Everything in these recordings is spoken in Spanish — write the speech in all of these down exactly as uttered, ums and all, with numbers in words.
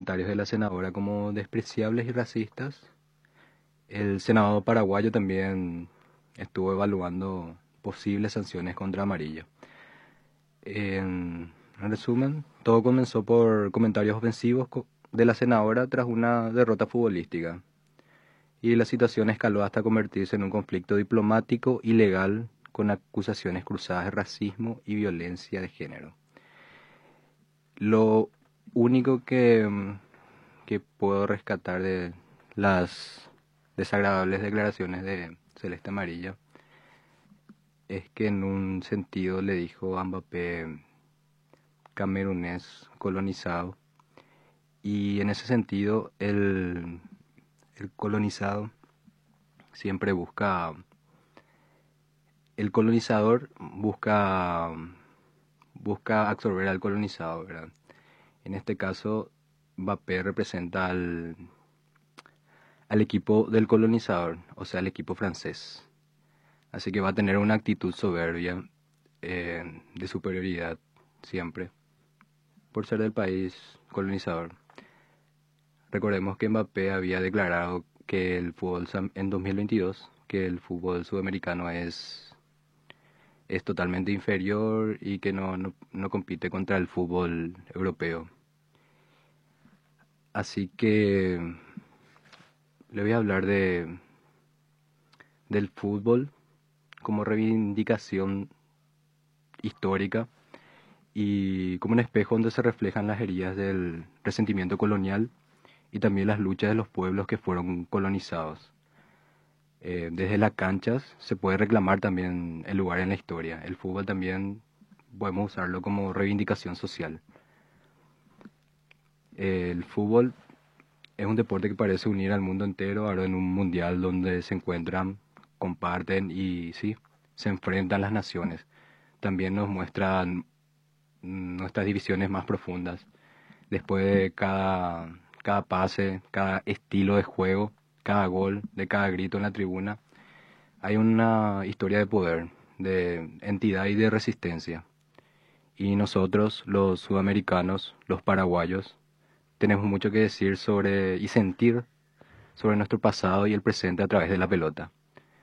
comentarios de la senadora como despreciables y racistas. El senador paraguayo también estuvo evaluando posibles sanciones contra Amarillo. En resumen, todo comenzó por comentarios ofensivos co- de la senadora tras una derrota futbolística, y la situación escaló hasta convertirse en un conflicto diplomático y legal con acusaciones cruzadas de racismo y violencia de género. Lo único que, mm, que puedo rescatar de las desagradables declaraciones de Celeste Amarilla es que en un sentido le dijo a Mbappé camerunés colonizado, y en ese sentido el, el colonizado siempre busca, el colonizador busca, busca absorber al colonizado, ¿verdad? En este caso, Mbappé representa al, al equipo del colonizador, o sea, al equipo francés. Así que va a tener una actitud soberbia, eh, de superioridad siempre, por ser del país colonizador. Recordemos que Mbappé había declarado que el fútbol sam- en dos mil veintidós, que el fútbol sudamericano es, es totalmente inferior y que no, no, no compite contra el fútbol europeo. Así que le voy a hablar de, del fútbol como reivindicación histórica y como un espejo donde se reflejan las heridas del resentimiento colonial y también las luchas de los pueblos que fueron colonizados. Eh, desde las canchas se puede reclamar también el lugar en la historia. El fútbol también podemos usarlo como reivindicación social. Eh, el fútbol es un deporte que parece unir al mundo entero, ahora en un mundial donde se encuentran, comparten y sí, se enfrentan las naciones. También nos muestran nuestras divisiones más profundas. Después de cada, cada pase, cada estilo de juego, cada gol, de cada grito en la tribuna, hay una historia de poder, de entidad y de resistencia. Y nosotros, los sudamericanos, los paraguayos, tenemos mucho que decir sobre y sentir sobre nuestro pasado y el presente a través de la pelota.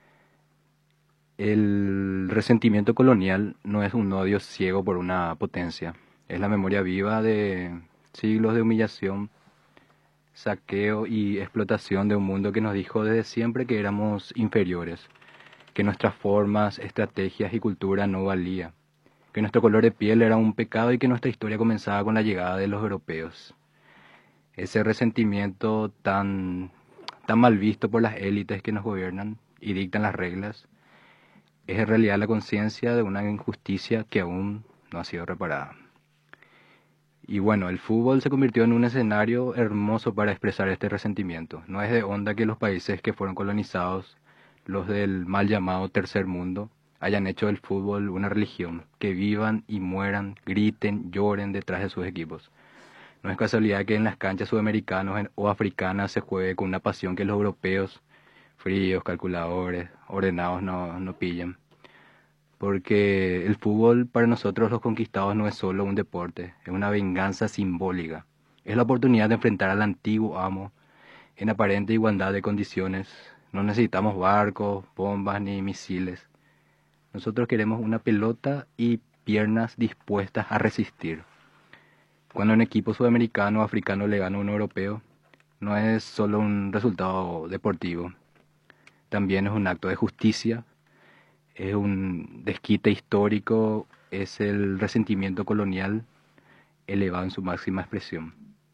El resentimiento colonial no es un odio ciego por una potencia, es la memoria viva de siglos de humillación, saqueo y explotación de un mundo que nos dijo desde siempre que éramos inferiores, que nuestras formas, estrategias y cultura no valía, que nuestro color de piel era un pecado y que nuestra historia comenzaba con la llegada de los europeos. Ese resentimiento tan, tan mal visto por las élites que nos gobiernan y dictan las reglas, es en realidad la conciencia de una injusticia que aún no ha sido reparada. Y bueno, el fútbol se convirtió en un escenario hermoso para expresar este resentimiento. No es de onda que los países que fueron colonizados, los del mal llamado tercer mundo, hayan hecho del fútbol una religión, que vivan y mueran, griten, lloren detrás de sus equipos. No es casualidad que en las canchas sudamericanas en- o africanas se juegue con una pasión que los europeos, fríos, calculadores, ordenados, no, no pillan. Porque el fútbol para nosotros los conquistados no es solo un deporte, es una venganza simbólica. Es la oportunidad de enfrentar al antiguo amo en aparente igualdad de condiciones. No necesitamos barcos, bombas ni misiles. Nosotros queremos una pelota y piernas dispuestas a resistir. Cuando un equipo sudamericano o africano le gana a un europeo, no es solo un resultado deportivo, también es un acto de justicia, es un desquite histórico, es el resentimiento colonial elevado en su máxima expresión.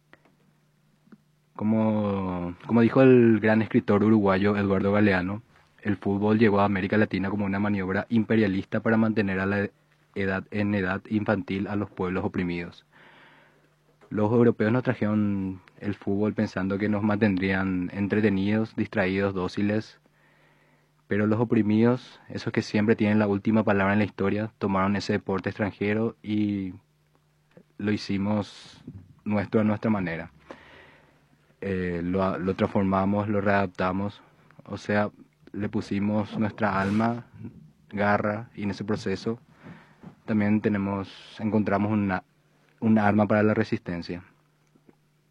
Como, como dijo el gran escritor uruguayo Eduardo Galeano, el fútbol llegó a América Latina como una maniobra imperialista para mantener a la edad, en edad infantil a los pueblos oprimidos. Los europeos nos trajeron el fútbol pensando que nos mantendrían entretenidos, distraídos, dóciles, pero los oprimidos, esos que siempre tienen la última palabra en la historia, tomaron ese deporte extranjero y lo hicimos nuestro a nuestra manera. Eh, lo, lo transformamos, lo readaptamos, o sea, le pusimos nuestra alma, garra, y en ese proceso también tenemos, encontramos una, un arma para la resistencia.